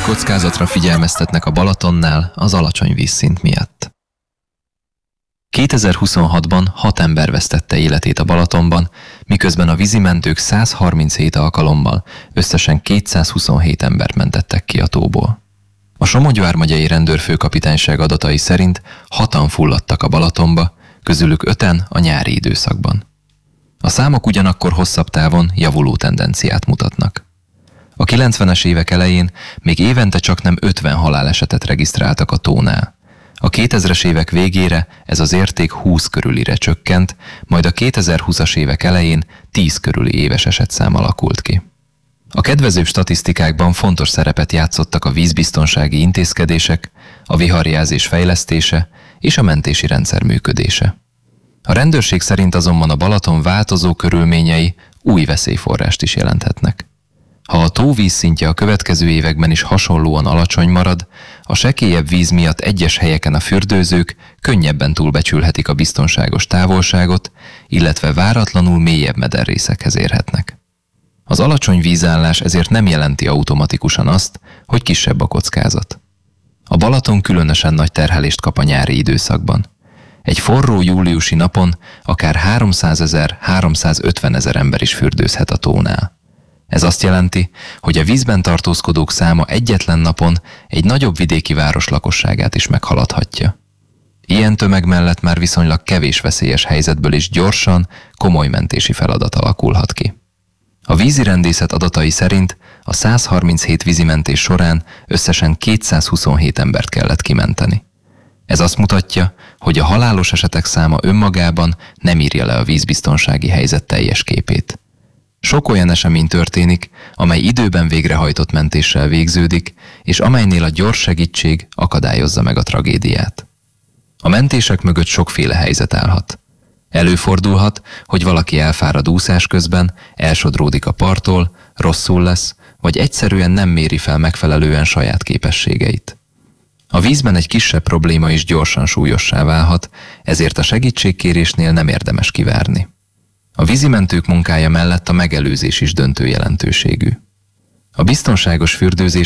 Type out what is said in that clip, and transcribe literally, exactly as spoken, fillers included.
kockázatra figyelmeztetnek a Balatonnál az alacsony vízszint miatt. kétezer-huszonhatban hat ember vesztette életét a Balatonban, miközben a vízimentők száz harminchét alkalommal összesen kétszázhuszonhét embert mentettek ki a tóból. A Somogy vármegyei rendőrfőkapitányság adatai szerint hatan fulladtak a Balatonba, közülük öten a nyári időszakban. A számok ugyanakkor hosszabb távon javuló tendenciát mutatnak. A kilencvenes évek elején még évente csaknem ötven halálesetet regisztráltak a tónál. A kétezres évek végére ez az érték húsz körülire csökkent, majd a kétezer-húszas évek elején tíz körüli éves esetszám alakult ki. A kedvezőbb statisztikákban fontos szerepet játszottak a vízbiztonsági intézkedések, a viharjelzés fejlesztése és a mentési rendszer működése. A rendőrség szerint azonban a Balaton változó körülményei új veszélyforrást is jelenthetnek. Ha a tó vízszintje a következő években is hasonlóan alacsony marad, a sekélyebb víz miatt egyes helyeken a fürdőzők könnyebben túlbecsülhetik a biztonságos távolságot, illetve váratlanul mélyebb mederrészekhez érhetnek. Az alacsony vízállás ezért nem jelenti automatikusan azt, hogy kisebb a kockázat. A Balaton különösen nagy terhelést kap a nyári időszakban. Egy forró júliusi napon akár háromszázezer-háromszázötvenezer ember is fürdőzhet a tónál. Ez azt jelenti, hogy a vízben tartózkodók száma egyetlen napon egy nagyobb vidéki város lakosságát is meghaladhatja. Ilyen tömeg mellett már viszonylag kevés veszélyes helyzetből is gyorsan, komoly mentési feladat alakulhat ki. A vízirendészet adatai szerint a száz harminchét vízimentés során összesen kétszázhuszonhét embert kellett kimenteni. Ez azt mutatja, hogy a halálos esetek száma önmagában nem írja le a vízbiztonsági helyzet teljes képét. Sok olyan esemény történik, amely időben végrehajtott mentéssel végződik, és amelynél a gyors segítség akadályozza meg a tragédiát. A mentések mögött sokféle helyzet állhat. Előfordulhat, hogy valaki elfárad úszás közben, elsodródik a parttól, rosszul lesz, vagy egyszerűen nem méri fel megfelelően saját képességeit. A vízben egy kisebb probléma is gyorsan súlyossá válhat, ezért a segítségkérésnél nem érdemes kivárni. A vízimentők munkája mellett a megelőzés is döntő jelentőségű. A biztonságos fürdőzés